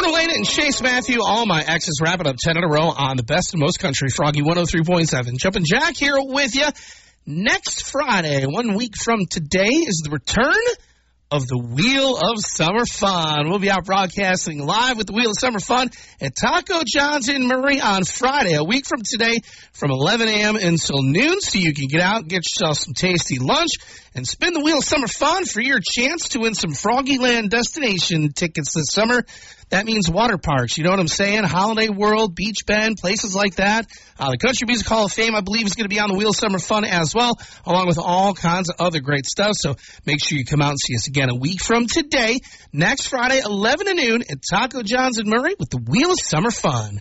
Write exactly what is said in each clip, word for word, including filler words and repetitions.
Jordan Lane and Chase Matthew, all my exes, wrapping up ten in a row on the best and most country, Froggy one oh three point seven. Jumpin' Jack here with you. Next Friday, one week from today, is the return of the Wheel of Summer Fun. We'll be out broadcasting live with the Wheel of Summer Fun at Taco John's in Murray on Friday, a week from today, from eleven a.m. until noon, so you can get out, get yourself some tasty lunch, and spin the Wheel of Summer Fun for your chance to win some Froggyland destination tickets this summer. That means water parks, you know what I'm saying? Holiday World, Beach Bend, places like that. Uh, the Country Music Hall of Fame, I believe, is going to be on the Wheel of Summer Fun as well, along with all kinds of other great stuff. So make sure you come out and see us again a week from today, next Friday, eleven to noon at Taco John's in Murray with the Wheel of Summer Fun.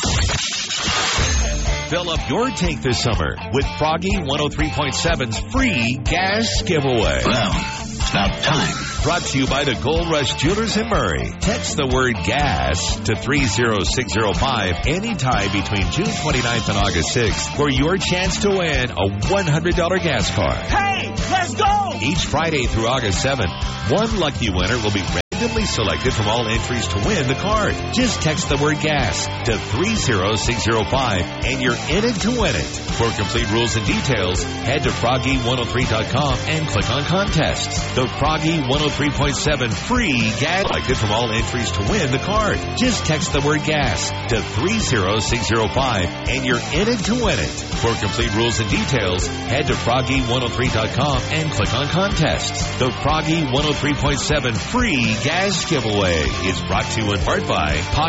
Fill up your tank this summer with Froggy one oh three point seven's free gas giveaway. Well, it's about time. Brought to you by the Gold Rush Jewelers in Murray. Text the word gas to three oh six oh five anytime between June twenty-ninth and August sixth for your chance to win a one hundred dollars gas card. Hey, let's go! Each Friday through August seventh, one lucky winner will be randomly selected from all entries to win the card. Just text the word gas to three oh six oh five and you're in it to win it. For complete rules and details, head to froggy one oh three dot com and click on contests. The Froggy one oh three point seven free gas selected from all entries to win the card. Just text the word gas to three oh six oh five and you're in it to win it. For complete rules and details, head to froggy one oh three dot com and click on contests. The Froggy one oh three point seven free gas giveaway is brought to you in part by